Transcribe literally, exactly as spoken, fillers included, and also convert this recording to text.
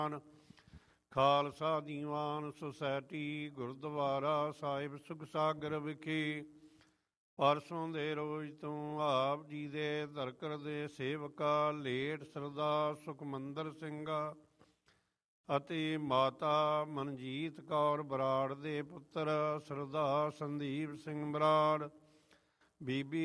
Khalsa Diwan society Gurdwara ਸਾਹਿਬ ਸੁਖਸਾਗਰ ਵਿਖੇ ਪਰਸੋਂ ਦੇ ਰੋਜ਼ ਤੋਂ ਆਪ ਜੀ ਦੇ ਧਰਕਰ ਦੇ ਸੇਵਕਾ ਲੇਟ ਸਰਦਾਰ ਸੁਖਮੰਦਰ ਸਿੰਘ ਅਤੇ ਮਾਤਾ ਮਨਜੀਤ ਕੌਰ ਬਰਾੜ ਦੇ ਪੁੱਤਰ ਸਰਦਾਰ ਸੰਦੀਪ ਸਿੰਘ ਬਰਾੜ, ਬੀਬੀ